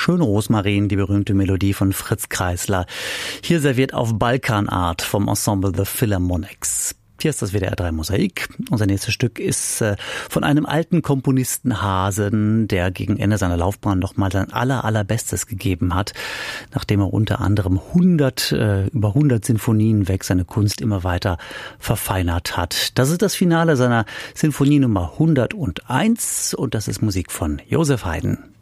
Schöne Rosmarin, die berühmte Melodie von Fritz Kreisler. Hier serviert auf Balkanart vom Ensemble The Philharmonics. Hier ist das WDR 3 Mosaik. Unser nächstes Stück ist von einem alten Komponisten Hasen, der gegen Ende seiner Laufbahn noch mal sein allerbestes gegeben hat, nachdem er unter anderem über 100 Sinfonien weg seine Kunst immer weiter verfeinert hat. Das ist das Finale seiner Sinfonie Nummer 101 und das ist Musik von Joseph Haydn.